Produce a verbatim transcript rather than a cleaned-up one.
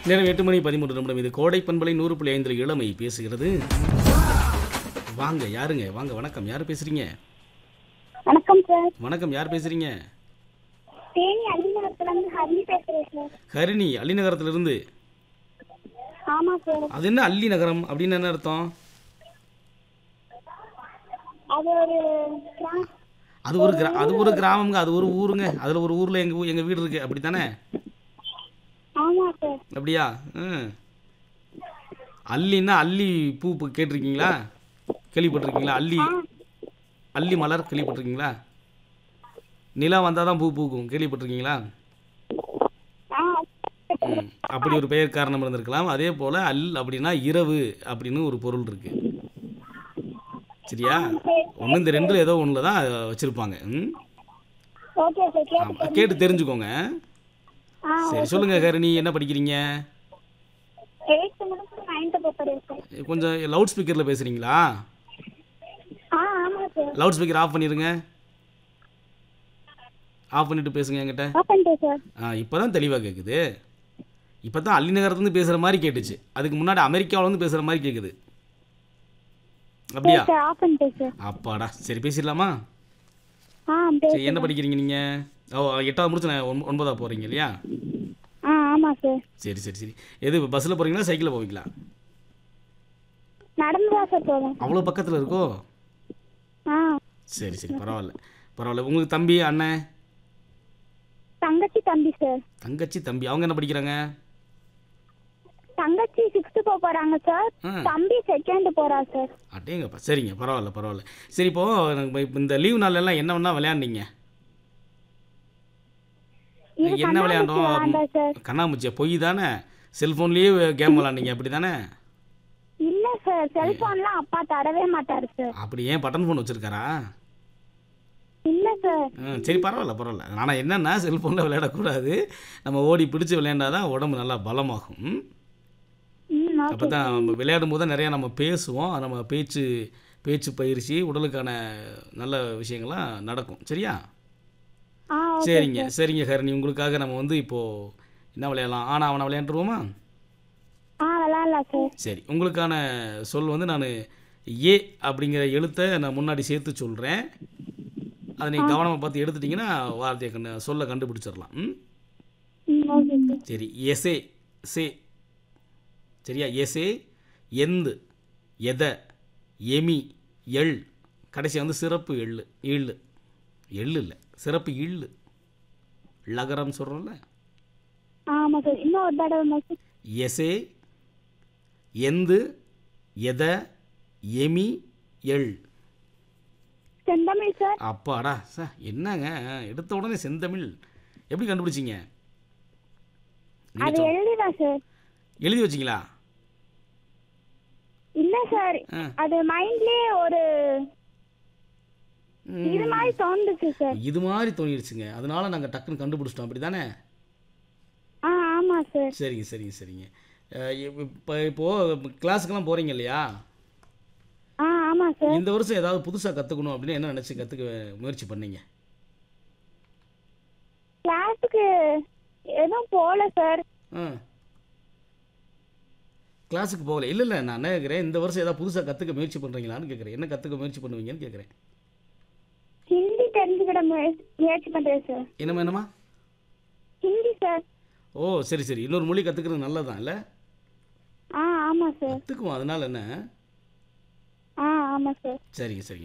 நேரம் எட்டு மணி பதிமூன்று நிமிடம். இது கோடை பண்பலை நூறு புள்ளி ஐந்தில் இளமை பேசுகிறது. வாங்க, யாருங்க? வாங்க, வணக்கம். யார் பேசுறீங்க? வணக்கம் சார். வணக்கம், யார் பேசுறீங்க? தேனி அள்ளிநகரத்துலேருந்து ஹரிணி பேசுகிறேன் சார். ஹரிணி, அள்ளிநகரத்திலிருந்து. ஆமாம் சார். அது என்ன அள்ளி நகரம் அப்படின்னு என்ன அர்த்தம்? அது ஒரு கிரா- அது ஒரு கிரா அது ஒரு கிராமங்க, அது ஒரு ஊருங்க. அதில் ஒரு ஊரில் எங்கள் எங்கள் வீடு இருக்குது, அப்படி தானே? ஆமாம் சார். அப்படியா? ம். அல்லின்னா அல்லி பூ பூ கேட்டிருக்கீங்களா? கேள்விப்பட்டிருக்கீங்களா? அல்லி ஆ அல்லி மலர் கேள்விப்பட்டிருக்கீங்களா? நிலா வந்தால் தான் பூ பூக்கும், கேள்விப்பட்டிருக்கீங்களா? ஆ ம். அப்படி ஒரு பெயர் காரணம் இருந்திருக்கலாம். அதே போல் அல் அப்படின்னா இரவு அப்படின்னு ஒரு பொருள் இருக்குது. சரியா? ஒன்று இந்த ரெண்டில் ஏதோ ஒன்றில் தான் வச்சுருப்பாங்க. ம். Okay sir. கேட்டு ஆமாம், கேட்டு தெரிஞ்சுக்கோங்க. ஆ சரி, சொல்லுங்கள் ஹரிணி, என்ன படிக்கிறீங்க? எயித்து முடிச்சு நைன்த்து பேப்பர் சார். கொஞ்சம் லவுட் ஸ்பீக்கரில் பேசுகிறீங்களா? ஆ ஆமாம் சார். லவுட் ஸ்பீக்கர் ஆஃப் பண்ணிடுங்க. ஆஃப் பண்ணிவிட்டு பேசுங்க என்கிட்ட. Open sir. ஆ, இப்போ தான் தெளிவாக கேட்குது. இப்போ தான் அள்ளிநகரத்துலேருந்து பேசுகிற மாதிரி கேட்டுச்சு. அதுக்கு முன்னாடி அமெரிக்காவிலேருந்து பேசுகிற மாதிரி கேட்குது. அப்படியா? சார் ஆஃப் பண்ணிட்டேன் சார். அப்பாடா, சரி பேசிடலாமா? ஆ சரி, பேசு. என்ன படிக்கிறீங்க நீங்கள்? ஓ, எட்டாவது முடிச்சு நான் ஒன் ஒன்பதாக போகிறீங்க இல்லையா? ஆ ஆமாம் சார். சரி சரி சரி. எது பஸ்ஸில் போகிறீங்களா, சைக்கிளில் போவீங்களா? நடந்து தான் சார் போவேன். அவ்வளோ பக்கத்தில் இருக்கோ? ஆ சரி சரி, பரவாயில்ல பரவாயில்ல. உங்களுக்கு தம்பி, அண்ணன்? தங்கச்சி தம்பி சார். தங்கச்சி தம்பி, அவங்க என்ன படிக்கிறாங்க? தங்கச்சி சிக்ஸ்த்து போக போகிறாங்க சார். ஆ. தம்பி செகண்ட் போகிறா சார். அட்டேங்கப்பா, சரிங்க, பரவாயில்ல பரவாயில்ல. சரி, இப்போது இப்போ இந்த லீவ் நாளெல்லாம் என்ன வேணா விளையாண்டீங்க? இது என்ன கண்ணாமூச்சி விளையாண்டோம்? விளையாண்டா சார். கண்ணாமூச்சியா? பொய் தானே? செல்ஃபோன்லேயே கேம் விளாண்டீங்க, அப்படி தானே? இல்ல சார், செல்போன்லாம் அப்பா தரவே மாட்டாரு சார். அப்படி ஏன் பட்டன் ஃபோன் வச்சுருக்காரா? இல்ல சார். ம், சரி, பரவாயில்ல பரவாயில்ல. ஆனால் என்னென்னா, செல்ஃபோனில் விளையாடக்கூடாது. நம்ம ஓடி பிடிச்சி விளையாண்டாதான் உடம்பு நல்லா பலமாகும். ம். ம் அப்போ ஓகே தான் சார். நம்ம விளையாடும் போது தான் நிறையா நம்ம பேசுவோம். நம்ம பேச்சு பேச்சு பயிற்சி, உடலுக்கான நல்ல விஷயங்கள்லாம் நடக்கும். சரியா? ஆ ஓகே சரிங்க சார். சரிங்க ஹரிணி, உங்களுக்காக நம்ம வந்து இப்போது என்ன விளையாடலாம்? ஆனால் அவனை விளையாண்டுருவோமா? ஆ விளையாடலாம் சார். சரி, உங்களுக்கான சொல் வந்து நான் ஏ அப்படிங்கிற எழுத்தை நான் முன்னாடி சேர்த்து சொல்கிறேன். அதை நீங்கள் கவனமாக பார்த்து எடுத்துட்டிங்கன்னா வார்த்தையை கண்டு சொல்ல கண்டுபிடிச்சிடலாம். ம். ம் ஓகே சார். சரி, எசே சே. சரியா? எசே, எந்து, எத, எமி, எள். கடைசி வந்து சிறப்பு எள்ளு. இள்ளு எள்ளு இல்லை, சிறப்பு இள்ளு. லகரம் சொல்கிறோம்ல. ஆமா சார். இன்னும் ஒரு தடவை மட்டும். எசே, எந்து, எத, எமி, எள். செந்தமிழ் சார். அப்பாடா சார், என்னங்க எடுத்த உடனே செந்தமிழ் எப்படி கண்டுபிடிச்சிங்க? நீங்கள் அது சொல் எழுதிதான் சார். எழுதி வச்சிங்களா? இல்ல சார், ஆ. அது மைண்ட்லயே ஒரு இது மாதிரி தோணுச்சு சார். இது மாதிரி தோணிடுச்சுங்க, அதனால நாங்கள் டக்குன்னு கண்டுபிடிச்சிட்டோம், அப்படி தானே? ஆ ஆமா சார். சரிங்க சரிங்க சரிங்க. இப்போ இப்போது கிளாஸுக்கெல்லாம் போகிறீங்க இல்லையா? ஆ ஆமா சார். இந்த வருஷம் ஏதாவது புதுசாக கற்றுக்கணும் அப்படின்னு என்ன நினச்சி கற்றுக்க முயற்சி பண்ணீங்க? கிளாஸுக்கு எதுவும் போகல சார். ஆ, கிளாஸுக்கு போகல? இல்லை இல்லை, நான் என்ன கேட்குறேன், இந்த வருஷம் ஏதாவது புதுசாக கற்றுக்க முயற்சி பண்ணுறீங்களான்னு கேட்குறேன். என்ன கற்றுக்க முயற்சி பண்ணுவீங்கன்னு கேட்குறேன். ஹிந்தி தெரிஞ்சுக்கிட முயற்சி முயற்சி பண்றேன் சார். என்னம்மா என்னம்மா? ஹிந்தி சார். ஓ, சரி சரி, இன்னொரு மொழி கற்றுக்கிறது நல்லதான் இல்லை? ஆ ஆமா சார். கற்றுக்குவோம், அதனால என்ன? ஆ ஆமா சார். சரிங்க சரிங்க.